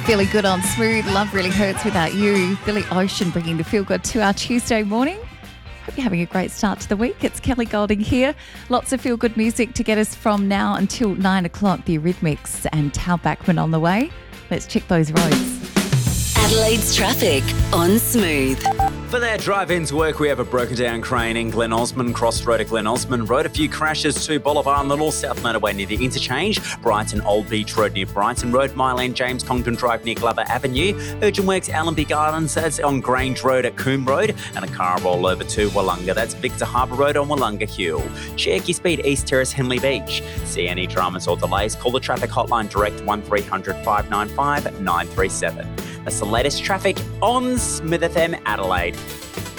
Feeling good on Smooth. Love really hurts without you. Billy Ocean bringing the feel good to our Tuesday morning. Hope you're having a great start to the week. It's Kelly Golding here. Lots of feel good music to get us from now until 9 o'clock. The Eurythmics and Tal Bachman on the way. Let's check those roads. Adelaide's traffic on Smooth. For their drive-in to work, we have a broken down crane in Glen Osmond, Cross Road at Glen Osmond Road. A few crashes to Bolivar and the North South Motorway near the interchange. Brighton Old Beach Road near Brighton Road. Myland James Congdon Drive near Glover Avenue. Urgent Works Allenby Gardens, that's on Grange Road at Coombe Road. And a car roll over to Wollonga, that's Victor Harbour Road on Wollonga Hill. Check your speed, East Terrace, Henley Beach. See any dramas or delays, call the traffic hotline direct 1300 595 937. That's the latest traffic on Smith FM Adelaide.